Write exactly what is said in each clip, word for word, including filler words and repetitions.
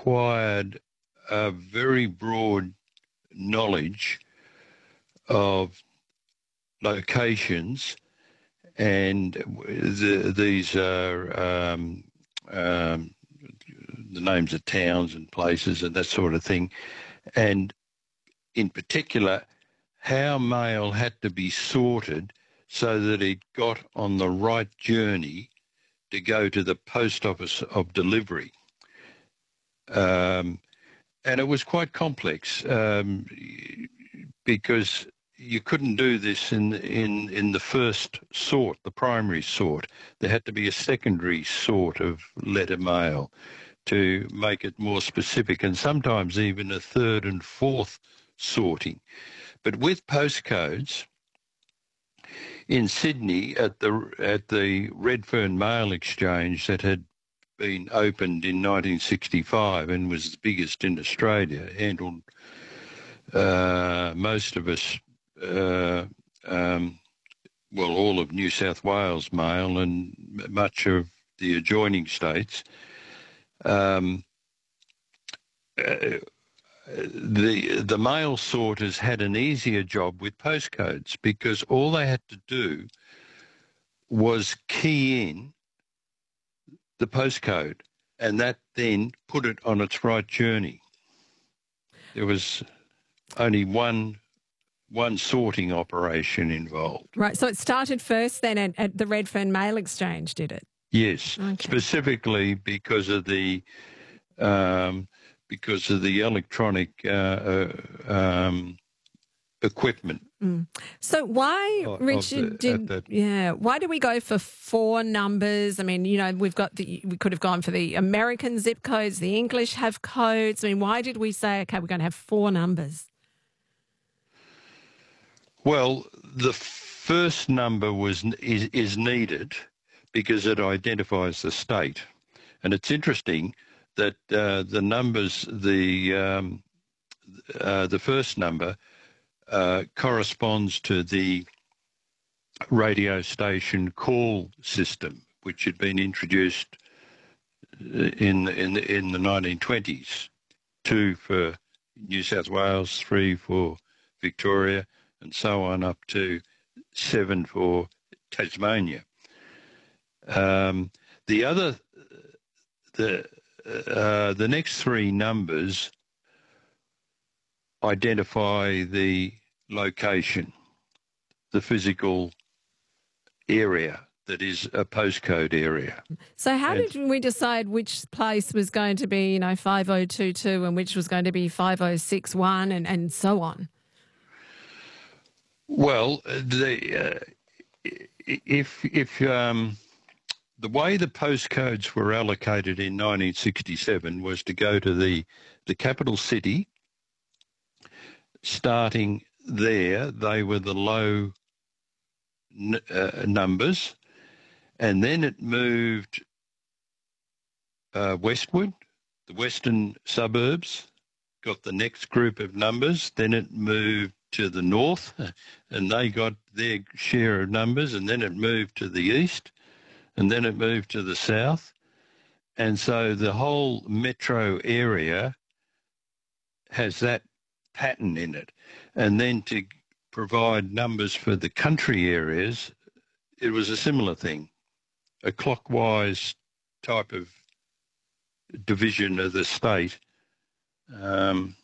required a very broad knowledge of locations, and the, these are um, um, the names of towns and places and that sort of thing, and in particular how mail had to be sorted so that it got on the right journey to go to the post office of delivery. Um, and it was quite complex um, because you couldn't do this in, in, in the first sort, the primary sort. There had to be a secondary sort of letter mail to make it more specific, and sometimes even a third and fourth sorting. But with postcodes, in Sydney at the at the Redfern Mail Exchange that had been opened in nineteen sixty-five and was the biggest in Australia, handled uh, most of us, uh, um, well, all of New South Wales mail and much of the adjoining states. Um, uh, the the mail sorters had an easier job with postcodes because all they had to do was key in the postcode, and that then put it on its right journey. There was only one one sorting operation involved. Right, so it started first then at, at the Redfern Mail Exchange, did it? Yes, okay. Specifically because of the um, because of the electronic uh, uh, um, equipment. Mm. So why, of, Richard, of the, did that, yeah? Why do we go for four numbers? I mean, you know, we've got the we could have gone for the American zip codes. The English have codes. I mean, why did we say, okay, we're going to have four numbers? Well, the first number was is, is needed because it identifies the state, and it's interesting that uh, the numbers, the um, uh, the first number uh, corresponds to the radio station call system, which had been introduced in in in the nineteen twenties. Two for New South Wales, three for Victoria, and so on up to seven for Tasmania. Um, the other, the uh, the next three numbers identify the location, the physical area that is a postcode area. So how and, did we decide which place was going to be, you know, five oh two two and which was going to be five oh six one and, and so on? Well, the uh, if if um, the way the postcodes were allocated in nineteen sixty-seven was to go to the the capital city. Starting there, they were the low n- uh, numbers, and then it moved uh, westward. The western suburbs got the next group of numbers. Then it moved to the north, and they got their share of numbers, and then it moved to the east, and then it moved to the south. And so the whole metro area has that pattern in it. And then to provide numbers for the country areas, it was a similar thing, a clockwise type of division of the state. Um,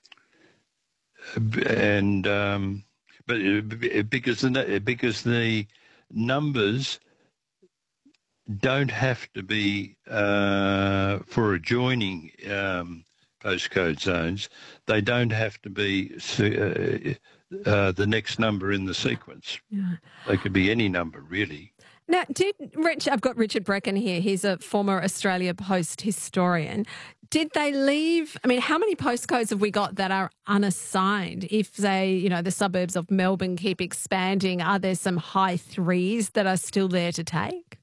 and um, but because the, because the numbers don't have to be uh, for adjoining um, postcode zones, they don't have to be uh, uh, the next number in the sequence. Yeah. They could be any number, really. Now, did Rich? I've got Richard Brecken here. He's a former Australia Post historian. Did they leave? I mean, how many postcodes have we got that are unassigned? If they, you know, the suburbs of Melbourne keep expanding, are there some high threes that are still there to take?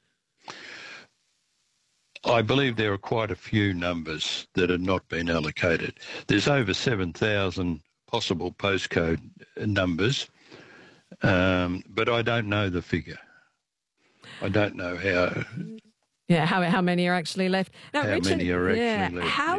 I believe there are quite a few numbers that have not been allocated. There's over seven thousand possible postcode numbers, um, but I don't know the figure. I don't know how. Yeah, how how many are actually left? Now, how Richard, many are actually yeah, left? How